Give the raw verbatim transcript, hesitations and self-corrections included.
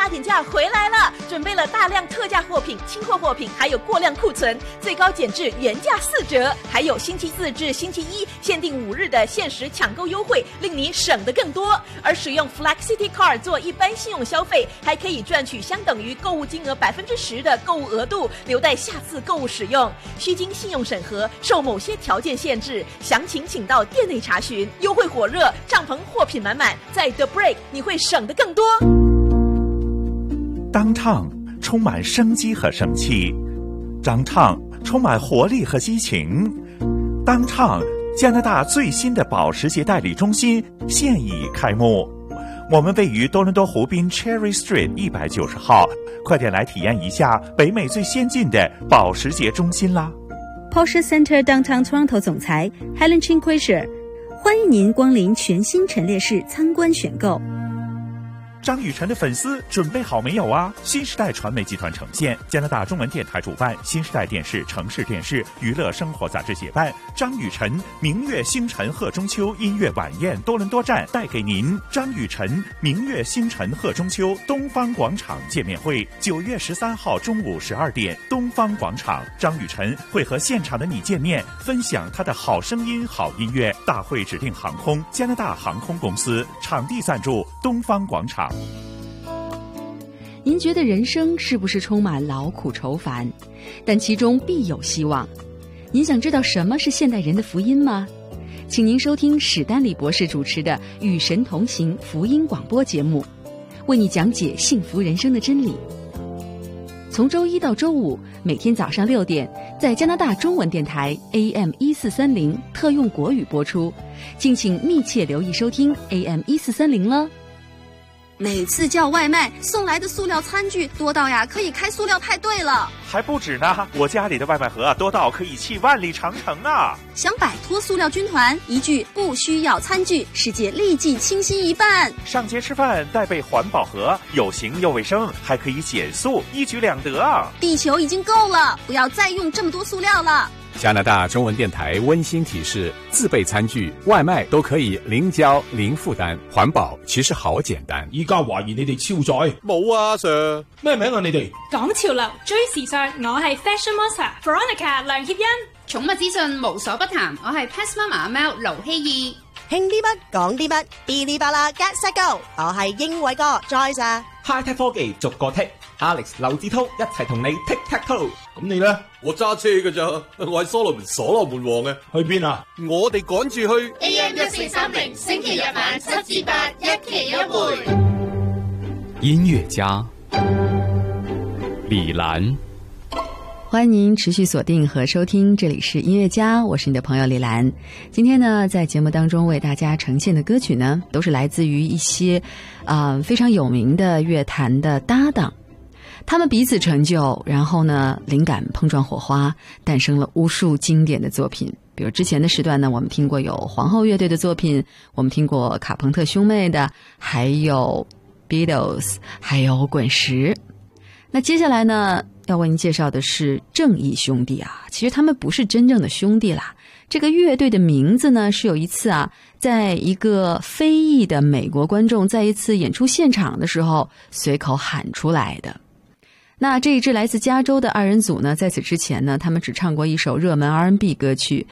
大减价回来了，准备了大量特价货品、清货货品，还有过量库存，最高减至原价四折。还有星期四至星期一限定五日的限时抢购优惠，令你省得更多。而使用 Flexity Card 做一般信用消费，还可以赚取相等于购物金额百分之十的购物额度，留待下次购物使用。需经信用审核，受某些条件限制。详情请到店内查询。优惠火热，帐篷货品满满，在 The Break 你会省得更多。 Downtown 充满生机和生气， Downtown 充满活力和激情。 Downtown 加拿大最新的保时捷代理中心现已开幕，我们位于多伦多湖滨 Cherry Street 一百九十号，快点来体验一下北美最先进的保时捷中心啦。 Porsche Center Downtown Toronto 总裁 Helen Chin-Quisher 欢迎您光临全新陈列室参观选购。 张雨晨的粉丝准备好没有啊？新时代传媒集团呈现，加拿大中文电台主办，新时代电视、城市电视、娱乐生活杂志协办，张雨晨明月星辰贺中秋音乐晚宴多伦多站带给您张雨晨明月星辰贺中秋东方广场见面会，九月十三号中午十二点，东方广场，张雨晨会和现场的你见面，分享他的好声音、好音乐。大会指定航空加拿大航空公司，场地赞助东方广场。 您觉得人生是不是充满劳苦愁烦？但其中必有希望。您想知道什么是现代人的福音吗？请您收听史丹利博士主持的《与神同行》福音广播节目，为你讲解幸福人生的真理。从周一到周五，每天早上六点，在加拿大中文电台 A M 一四三零特用国语播出，敬请密切留意收听 A M 一四三零了。 每次叫外卖送来的塑料餐具多到呀可以开塑料派对了。 还不止呢，我家里的外卖盒多到可以砌万里长城啊！ 想摆脱塑料军团，一句不需要餐具，世界立即清新一半。 上街吃饭带备环保盒，有形又卫生，还可以减速，一举两得啊！ 地球已经够了，不要再用这么多塑料了。 加拿大中文电台温馨提示：自备餐具、外賣都可以零膠零負擔，環保其實好簡單。 依家懷疑你哋超載， 冇啊 Sir， 咩名啊你哋？ 講潮流追時尚，我係 Fashion Monster Veronica 梁協欣。 寵物資訊無所不談，我係 Pet Mama 阿貓盧希義。 興啲乜講啲乜，嗶哩吧啦 Get Set Go， 我係英偉哥 Joyce 啊。 High Tech 科技逐個剔 ，Alex 劉志滔一齊同你 Tick Tack Toe。咁你咧？ 我揸車㗎咋，我係所羅門所羅門王嘅。 去邊啊？ 我哋趕住去 A M 一四三零，星期日晚七至八，一期一會。 音樂家李蘭， 歡迎您持續鎖定和收聽，這裡是音樂家，我是你的朋友李蘭。今天呢，在節目當中為大家呈現的歌曲呢，都是來自於一些啊、呃、非常有名的樂壇的搭檔。他們彼此成就，然後呢，靈感碰撞火花，誕生了無數經典的作品。比如之前的時段呢，我們聽過有皇后樂隊的作品，我們聽過卡朋特兄妹的，還有 Beatles， 還有滾石。那接下來呢，要為您介紹的是正義兄弟啊。其實他們不是真正的兄弟啦。這個樂隊的名字呢，是有一次啊，在一個非裔的美國觀眾在一次演出現場的時候隨口喊出來的。那這一支來自加州的二人組呢，在此之前呢，他們只唱過一首熱門 R and B 歌曲，